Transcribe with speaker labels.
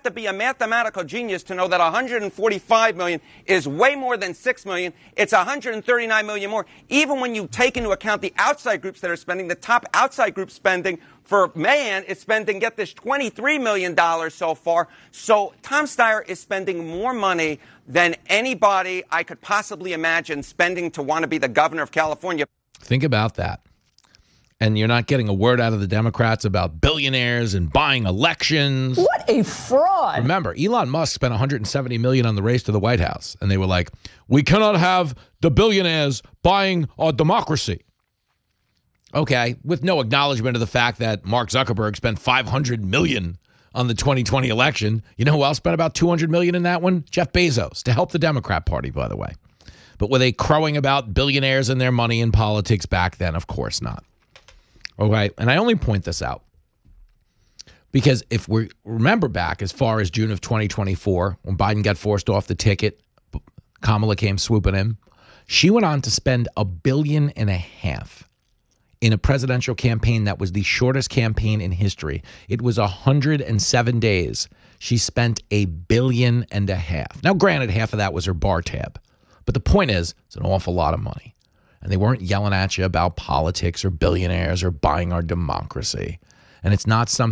Speaker 1: to be a mathematical genius to know that 145 million is way more than 6 million. It's 139 million more. Even when you take into account the outside groups that are spending, the top outside group spending for Mahan is spending, get this, $23 million so far. So Tom Steyer is spending more money than anybody I could possibly imagine spending to want to be the governor of California.
Speaker 2: Think about that. And you're not getting a word out of the Democrats about billionaires and buying elections.
Speaker 3: What a fraud.
Speaker 2: Remember, Elon Musk spent $170 million on the race to the White House. And they were like, we cannot have the billionaires buying our democracy. Okay, with no acknowledgement of the fact that Mark Zuckerberg spent $500 million on the 2020 election. You know who else spent about $200 million in that one? Jeff Bezos, to help the Democrat Party, by the way. But were they crowing about billionaires and their money in politics back then? Of course not. Okay, and I only point this out because if we remember back as far as June of 2024, when Biden got forced off the ticket, Kamala came swooping in. She went on to spend $1.5 billion in a presidential campaign that was the shortest campaign in history. It was 107 days. She spent $1.5 billion. Now, granted, half of that was her bar tab. But the point is, it's an awful lot of money. And they weren't yelling at you about politics or billionaires or buying our democracy. And it's not something